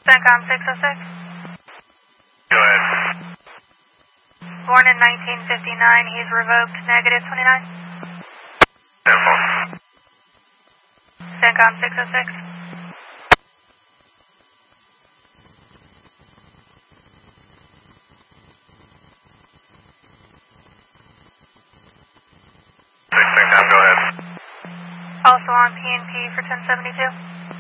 CENTCOM 606. Go ahead. Born in 1959, he's revoked negative 29. Simple. CENTCOM 606. CENTCOM, go ahead. Also on PNP for 1072.